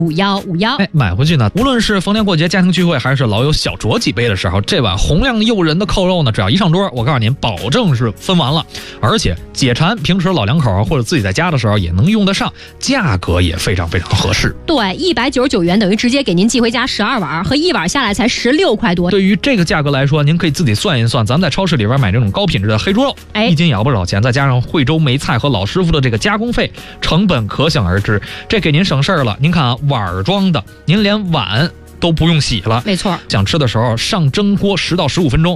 5151。 买回去呢，无论是逢年过节、家庭聚会，还是老友小酌几杯的时候，这碗红亮诱人的扣肉呢，只要一上桌，我告诉您，保证是分完了，而且解馋，平时老两口或者自己在家的时候也能用得上，价格也非常非常合适。 对，199元等于直接给您寄回家12碗，和一碗下来才16块多。 对于这个价格来说，您可以自己算一算，咱们在超市里边买这种高品质的黑猪肉，一斤也要不少钱，再加上惠州梅菜和老师傅的这个加工费，成本可想而知。这给您省事儿了。您看啊，碗装的，您连碗都不用洗了。 没错， 想吃的时候上蒸锅10到15分钟，